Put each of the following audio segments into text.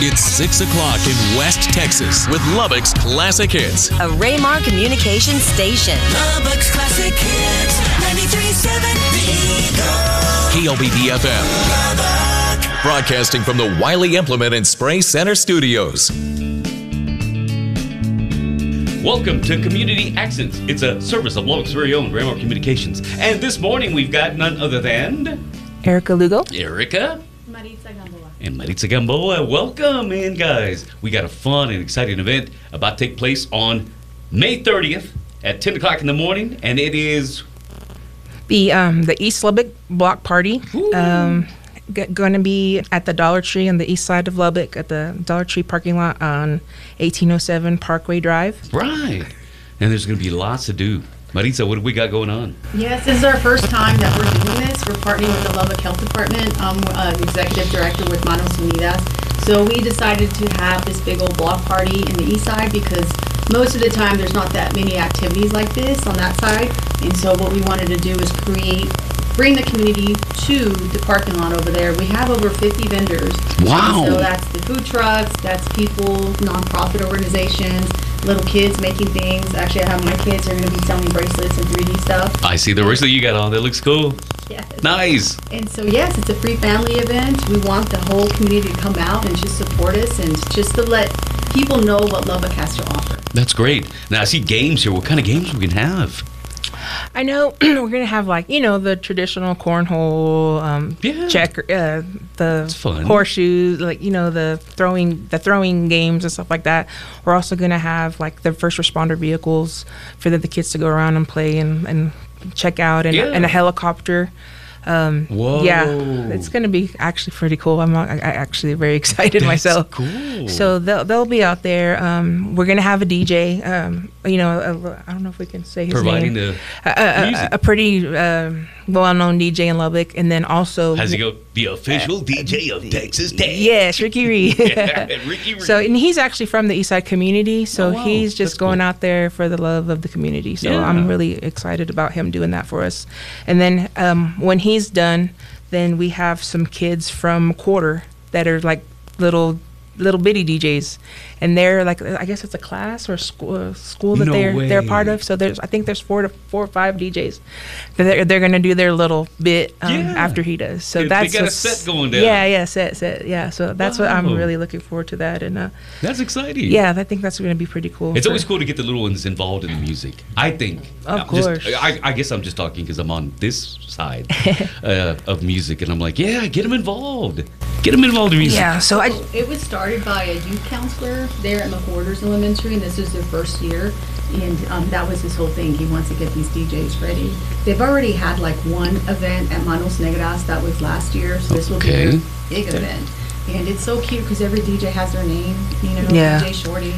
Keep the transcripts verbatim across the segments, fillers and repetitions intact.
It's six o'clock in West Texas with Lubbock's Classic Hits. A Raymar Communications station. Lubbock's Classic Hits, ninety-three point seven K L B D F M. Lubbock. Broadcasting from the Wiley Implement and Spray Center Studios. Welcome to Community Accents. It's a service of Lubbock's very own Raymar Communications. And this morning we've got none other than... Erica Lugo. Erica. Maritza Gamboa. And Maritza Gamboa. Welcome in, guys. We got a fun and exciting event about to take place on May thirtieth at ten o'clock in the morning. And it is... The um, the East Lubbock Block Party. Um, g- going to be at the Dollar Tree on the east side of Lubbock at the Dollar Tree parking lot on eighteen oh seven Parkway Drive. Right. And there's going to be lots to do. Maritza, what do we got going on? Yes, this is our first time that we're doing this. We're partnering with the Lubbock Health Department. I'm uh, executive director with Manos Unidas. So we decided to have this big old block party in the east side because most of the time there's not that many activities like this on that side. And so what we wanted to do is create, bring the community to the parking lot over there. We have over fifty vendors. Wow. And so that's the food trucks, that's people, nonprofit organizations, little kids making things. Actually, I have my kids are going to be selling bracelets and three D stuff. I see the bracelet you got on. That looks cool. Yes. Nice. And so, yes, it's a free family event. We want the whole community to come out and just support us and just to let people know what Lubbock has to offer. That's great. Now, I see games here. What kind of games we can have? I know we're going to have, like, you know, the traditional cornhole, um, Yeah. checker, uh, the fun. horseshoes, like, you know, the throwing, the throwing games and stuff like that. We're also going to have, like, the first responder vehicles for the, the kids to go around and play and, and check out, and, Yeah. and a helicopter. Um, Whoa. Yeah, it's going to be actually pretty cool. I'm I, I actually very excited That's myself. cool. So they'll they'll be out there. Um, we're going to have a D J. Um, you know, a, I don't know if we can say his Providing name. the a, a, music. a, a pretty um, well-known D J in Lubbock, and then also How's he go? The official D J of Texas Tech. Yes, Ricky Reed. Yeah, Ricky Reed. So, and he's actually from the Eastside community, so Oh, wow. he's just That's going cool. out there for the love of the community. So Yeah. I'm really excited about him doing that for us. And then um, when he's done, then we have some kids from Quarter that are like little little bitty D Js, and they're like, I guess it's a class or school uh, school that No they're they're way. part of. So there's I think there's four to four or five D Js that they're, they're gonna do their little bit um, Yeah. after he does. So They that's got a what's- set going down. Yeah, yeah, set set. Yeah, so that's what I'm Wow. really looking forward to that, and uh, That's exciting. yeah, I think that's gonna be pretty cool. It's for- always cool to get the little ones involved in the music. I think. Of I'm just- course. I, I guess I'm just talking because I'm on this side uh, of music, and I'm like, yeah, get them involved. Get them involved in music. Yeah, so I It was started by a youth counselor there at McWhorters Elementary, and this is their first year. And um, that was his whole thing. He wants to get these D Js ready. They've already had like one event at Manos Negras. That was last year. So this will Okay. be their big event. And it's so cute because every D J has their name. You know, Yeah. D J Shorty.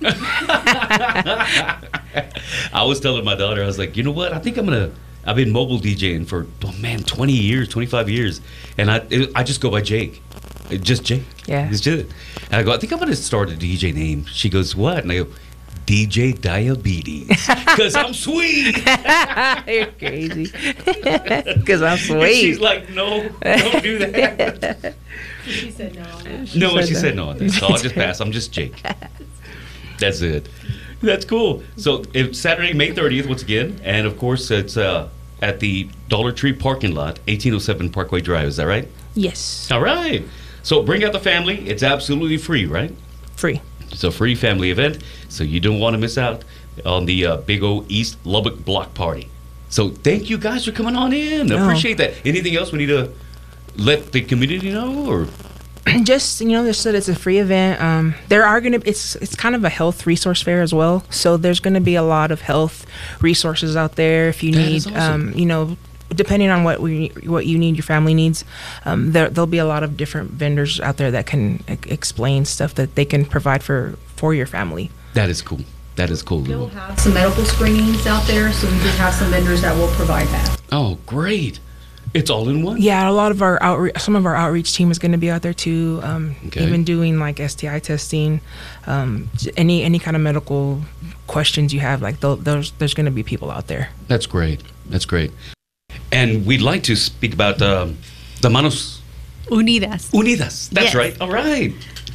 I was telling my daughter, I was like, you know what? I think I'm gonna. I've been mobile DJing for oh man, twenty years, twenty-five years, and I it, I just go by Jake, It- just Jake. Yeah. It's just. And I go, I think I'm gonna start a D J name. She goes, what? And I go, D J Diabetes, because I'm sweet. you're crazy because I'm And sweet. she's like, no, don't do that. She said no on that. No, said she that. said no on that. So I'll just pass. I'm just Jake. That's it. That's cool. So it's Saturday, May thirtieth, once again. And of course, it's uh, at the Dollar Tree parking lot, eighteen oh seven Parkway Drive. Is that right? Yes, All right. So bring out the family. It's absolutely free, right? free. It's a free family event. So you don't want to miss out on the uh, Big O East Lubbock Block Party. So thank you guys for coming on in. No. Appreciate that. Anything else we need to let the community know? Or Just, you know, just that it's a free event. Um, there are gonna it's it's kind of a health resource fair as well. So there's gonna be a lot of health resources out there if you That need, is awesome. um, you know, depending on what we what you need, your family needs. Um, there there'll be a lot of different vendors out there that can e- explain stuff that they can provide for for your family. that is cool. That is cool. We'll have some medical screenings out there, so we do have some vendors that will provide that. Oh, great. It's all in one? Yeah, a lot of our outreach, some of our outreach team is going to be out there too. Um, Okay. Even doing like S T I testing, um, j- any any kind of medical questions you have, like th- there's there's going to be people out there. That's great. That's great. And we'd like to speak about um, the Manos Unidas. Unidas. That's Yes. right. All right.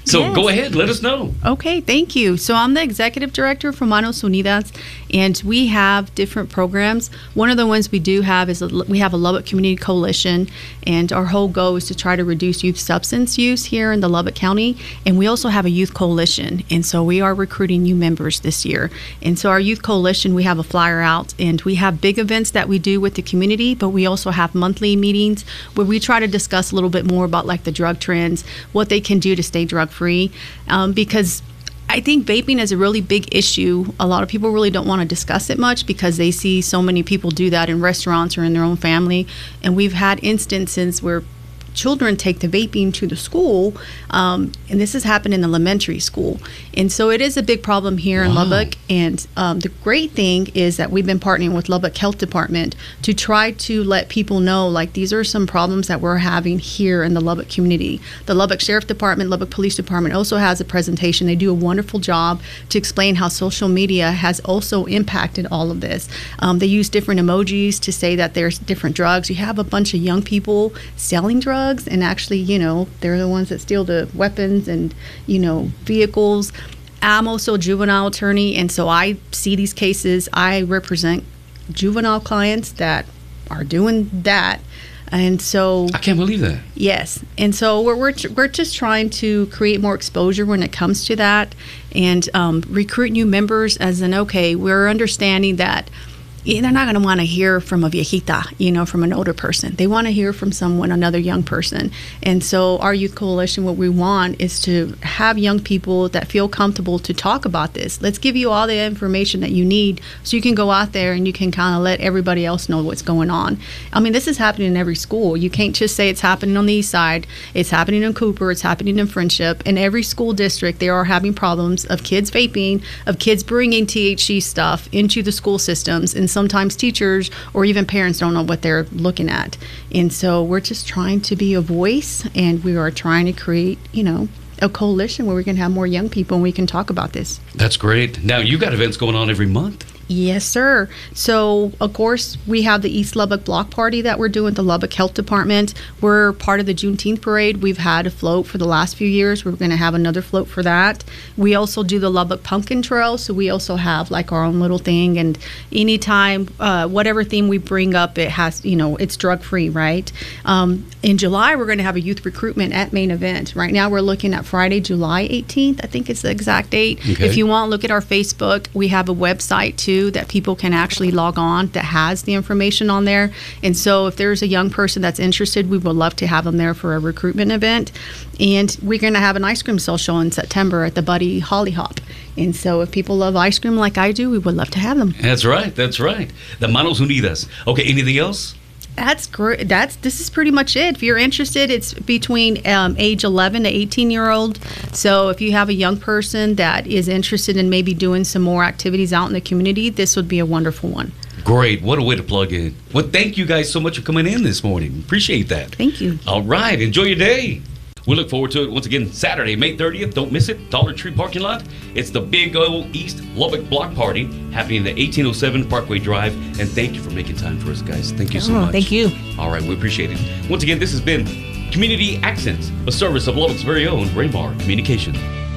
So Yes. go ahead, let us know. Okay, thank you. So I'm the executive director for Manos Unidas, and we have different programs. One of the ones we do have is a, we have a Lubbock Community Coalition, and our whole goal is to try to reduce youth substance use here in the Lubbock County. And we also have a youth coalition, and so we are recruiting new members this year. And so our youth coalition, we have a flyer out, and we have big events that we do with the community, but we also have monthly meetings where we try to discuss a little bit more about like the drug trends, what they can do to stay drug free, um, because I think vaping is a really big issue. A lot of people really don't want to discuss it much because they see so many people do that in restaurants or in their own family. And we've had instances where children take the vaping to the school, um, and this has happened in elementary school. And so it is a big problem here in Wow. Lubbock. And um, the great thing is that we've been partnering with Lubbock Health Department to try to let people know, like, these are some problems that we're having here in the Lubbock community. The Lubbock Sheriff Department, Lubbock Police Department also has a presentation. They do a wonderful job to explain how social media has also impacted all of this. Um, they use different emojis to say that there's different drugs. You have a bunch of young people selling drugs, and actually, you know, they're the ones that steal the weapons and, you know, vehicles. I'm also a juvenile attorney, and so I see these cases. I represent juvenile clients that are doing that. And so I can't believe that. yes, and so we're we're, we're just trying to create more exposure when it comes to that, and um, recruit new members. As in, okay, we're understanding that they're not going to want to hear from a viejita, you know, from an older person. They want to hear from someone, another young person. And so our youth coalition, what we want is to have young people that feel comfortable to talk about this. Let's give you all the information that you need so you can go out there and you can kind of let everybody else know what's going on. I mean, this is happening in every school. You can't just say it's happening on the east side. It's happening in Cooper. It's happening in Friendship. In every school district, they are having problems of kids vaping, of kids bringing T H C stuff into the school systems, and sometimes teachers or even parents don't know what they're looking at. And so we're just trying to be a voice, and we are trying to create, you know, a coalition where we can have more young people and we can talk about this. That's great. Now, you got events going on every month. Yes, sir. So, of course, we have the East Lubbock Block Party that we're doing with the Lubbock Health Department. We're part of the Juneteenth Parade. We've had a float for the last few years. We're going to have another float for that. We also do the Lubbock Pumpkin Trail, so we also have like our own little thing. And anytime, uh, whatever theme we bring up, it has, you know, it's drug-free, right? Um, in July, we're going to have a youth recruitment at Main Event. Right now, we're looking at Friday, July eighteenth. I think it's the exact date. Okay. If you want, look at our Facebook. We have a website, too, that people can actually log on that has the information on there. And so if there's a young person that's interested, we would love to have them there for a recruitment event. And we're going to have an ice cream social in September at the Buddy Holly Hop. And so if people love ice cream like I do, we would love to have them. That's right. That's right. The Manos Unidas. Okay, anything else? That's great. That's this is pretty much it. If you're interested, it's between um, age eleven to eighteen year old. So if you have a young person that is interested in maybe doing some more activities out in the community, this would be a wonderful one. Great. What a way to plug in. Well, thank you guys so much for coming in this morning. Appreciate that. Thank you. All right. Enjoy your day. We look forward to it once again Saturday, May thirtieth. Don't miss it. Dollar Tree parking lot. It's the Big O East Lubbock Block Party happening at eighteen oh seven Parkway Drive. And thank you for making time for us, guys. Thank you so Oh, much. thank you. All right. We appreciate it. Once again, this has been Community Accents, a service of Lubbock's very own Raymar Communication.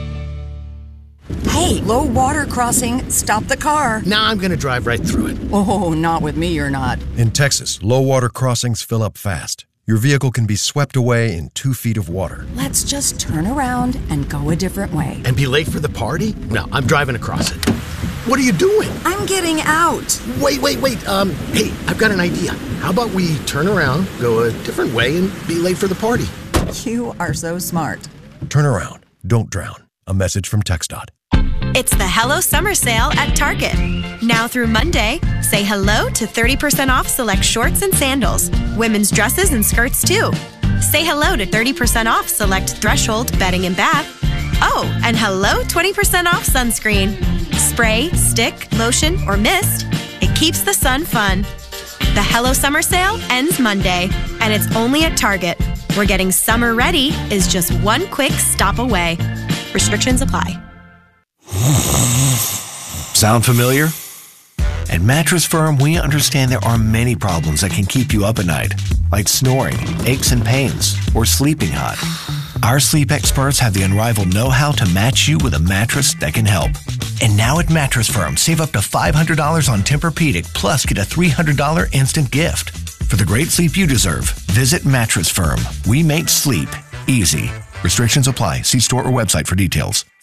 Hey, low water crossing. Stop the car. Nah, I'm going to drive right through it. Oh, not with me, you're not. In Texas, low water crossings fill up fast. Your vehicle can be swept away in two feet of water. Let's just turn around and go a different way. And be late for the party? No, I'm driving across it. What are you doing? I'm getting out. Wait, wait, wait. Um, hey, I've got an idea. How about we turn around, go a different way, and be late for the party? You are so smart. Turn around. Don't drown. A message from TxDOT. It's the Hello Summer Sale at Target. Now through Monday, say hello to thirty percent off select shorts and sandals, women's dresses and skirts too. Say hello to thirty percent off select Threshold bedding and bath. Oh, and hello twenty percent off sunscreen. Spray, stick, lotion, or mist, it keeps the sun fun. The Hello Summer Sale ends Monday, and it's only at Target, where getting summer ready is just one quick stop away. Restrictions apply. Sound familiar? At Mattress Firm, we understand there are many problems that can keep you up at night, like snoring, aches and pains, or sleeping hot. Our sleep experts have the unrivaled know-how to match you with a mattress that can help. And now at Mattress Firm, save up to five hundred dollars on Tempur-Pedic, plus get a three hundred dollars instant gift. For the great sleep you deserve, visit Mattress Firm. We make sleep easy. Restrictions apply. See store or website for details.